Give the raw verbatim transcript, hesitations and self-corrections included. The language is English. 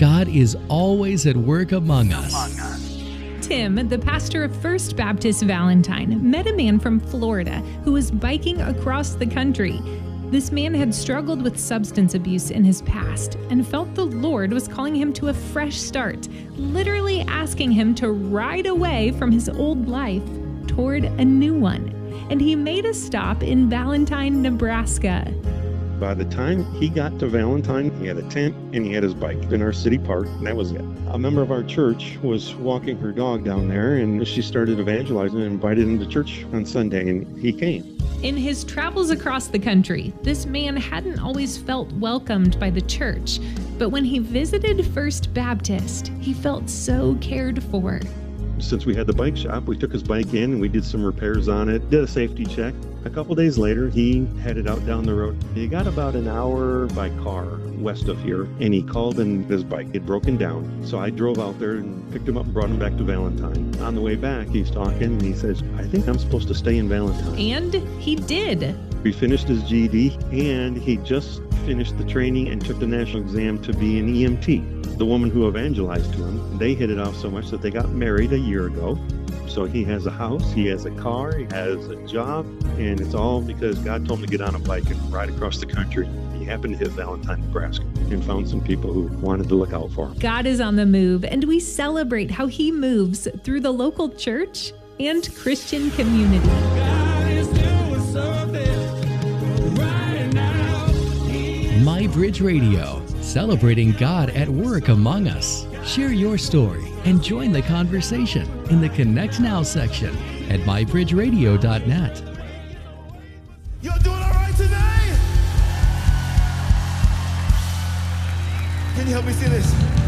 God is always at work among us. Tim, the pastor of First Baptist Valentine, met a man from Florida who was biking across the country. This man had struggled with substance abuse in his past and felt the Lord was calling him to a fresh start, literally asking him to ride away from his old life toward a new one. And he made a stop in Valentine, Nebraska. By the time he got to Valentine, he had a tent and he had his bike in our city park, and that was it. A member of our church was walking her dog down there, and she started evangelizing and invited him to church on Sunday, and he came. In his travels across the country, this man hadn't always felt welcomed by the church, but when he visited First Baptist, he felt so cared for. Since we had the bike shop, we took his bike in and we did some repairs on it, did a safety check. A couple days later, he headed out down the road. He got about an hour by car west of here, and he called in his bike. It broken down. So I drove out there and picked him up and brought him back to Valentine. On the way back, he's talking, and he says, I think I'm supposed to stay in Valentine. And he did. He finished his G E D, and he just finished the training and took the national exam to be an E M T. The woman who evangelized to him, they hit it off so much that they got married a year ago. So he has a house, he has a car, he has a job, and it's all because God told him to get on a bike and ride across the country. He happened to hit Valentine, Nebraska, and found some people who wanted to look out for him. God is on the move, and we celebrate how he moves through the local church and Christian community. God is doing something right now. My Bridge Radio, celebrating God at work among us. Share your story and join the conversation in the Connect Now section at my bridge radio dot net. You're doing all right today? Can you help me see this?